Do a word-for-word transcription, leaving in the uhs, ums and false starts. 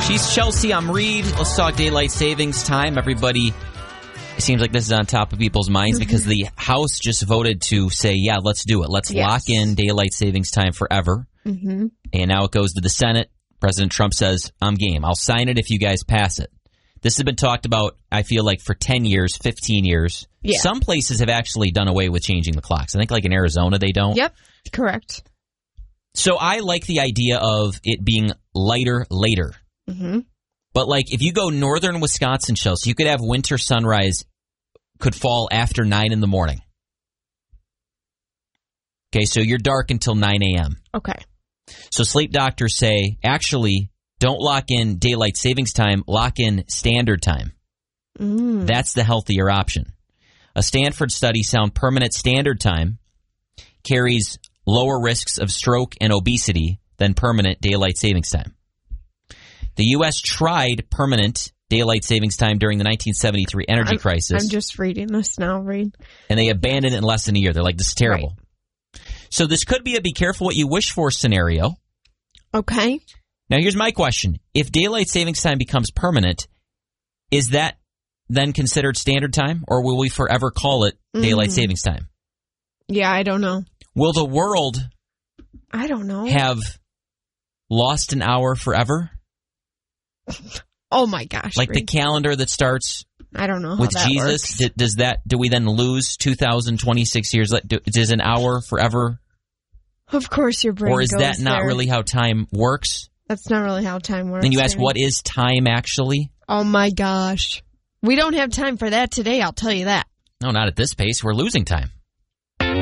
She's Chelsea. I'm Reed. Let's talk daylight savings time. Everybody, it seems like this is on top of people's minds because the House just voted to say, yeah, let's do it. Let's Yes. lock in daylight savings time forever. Mm-hmm. And now it goes to the Senate. President Trump says, I'm game. I'll sign it if you guys pass it. This has been talked about, I feel like, for ten years, fifteen years. Yeah. Some places have actually done away with changing the clocks. I think like in Arizona, they don't. Yep, correct. So I like the idea of it being lighter later. Mm-hmm. But like if you go northern Wisconsin, Chelsea, you could have winter sunrise could fall after nine in the morning. Okay, so you're dark until nine a.m. Okay. So sleep doctors say, actually, don't lock in daylight savings time, lock in standard time. Mm. That's the healthier option. A Stanford study found permanent standard time carries lower risks of stroke and obesity than permanent daylight savings time. The U S tried permanent daylight savings time during the nineteen seventy-three energy I'm, crisis. I'm just reading this now, Reed. And they abandoned it in less than a year. They're like, this is terrible. Right. So this could be a be careful what you wish for scenario. Okay. Now, here's my question. If daylight savings time becomes permanent, is that then considered standard time, or will we forever call it daylight mm. savings time? Yeah, I don't know. Will the world I don't know. have lost an hour forever? Oh, my gosh. Like Reed. the calendar that starts I don't know how with that Jesus? works. Does that, do we then lose two thousand twenty-six years? Is an hour forever? Of course your brain Or is goes that not there. really how time works? That's not really how time works. Then you ask, Reed. what is time actually? Oh, my gosh. We don't have time for that today, I'll tell you that. No, not at this pace. We're losing time.